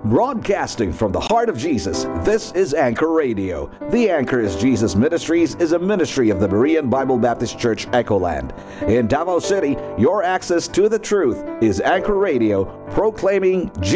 Broadcasting from the heart of Jesus, this is Anchor Radio. The Anchor is Jesus Ministries is a ministry of the Berean Bible Baptist Church, Echoland. In Davao City, your access to the truth is Anchor Radio, proclaiming